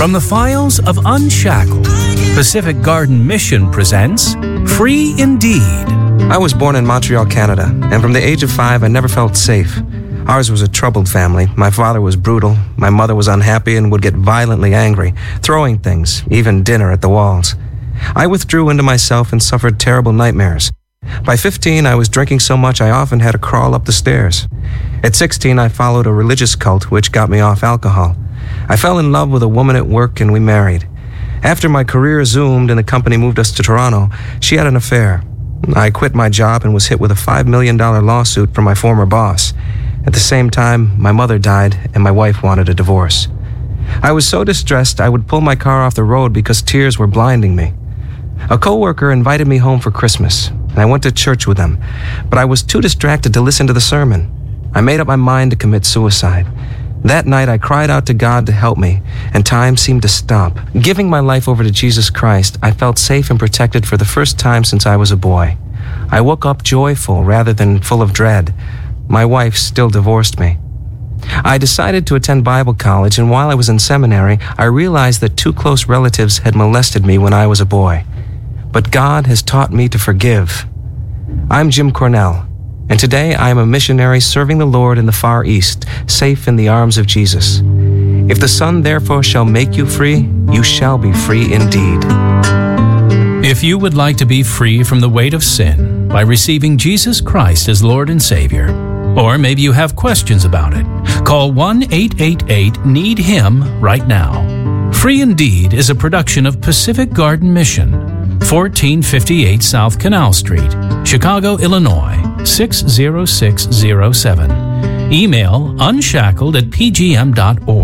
From the files of Unshackled, Pacific Garden Mission presents Free Indeed. I was born in Montreal, Canada, and from the age of 5, I never felt safe. Ours was a troubled family. My father was brutal. My mother was unhappy and would get violently angry, throwing things, even dinner, at the walls. I withdrew into myself and suffered terrible nightmares. By 15, I was drinking so much I often had to crawl up the stairs. At 16, I followed a religious cult which got me off alcohol. I fell in love with a woman at work and we married. After my career zoomed and the company moved us to Toronto, she had an affair. I quit my job and was hit with a $5 million lawsuit from my former boss. At the same time, my mother died and my wife wanted a divorce. I was so distressed I would pull my car off the road because tears were blinding me. A coworker invited me home for Christmas, and I went to church with them, but I was too distracted to listen to the sermon. I made up my mind to commit suicide. That night, I cried out to God to help me, and time seemed to stop. Giving my life over to Jesus Christ, I felt safe and protected for the first time since I was a boy. I woke up joyful rather than full of dread. My wife still divorced me. I decided to attend Bible college, and while I was in seminary, I realized that 2 close relatives had molested me when I was a boy. But God has taught me to forgive. I'm Jim Cornell, and today I am a missionary serving the Lord in the Far East, safe in the arms of Jesus. If the Son therefore shall make you free, you shall be free indeed. If you would like to be free from the weight of sin by receiving Jesus Christ as Lord and Savior, or maybe you have questions about it, call 1-888-NEED-HIM right now. Free Indeed is a production of Pacific Garden Mission, 1458 South Canal Street, Chicago, Illinois, 60607. Email unshackled@pgm.org.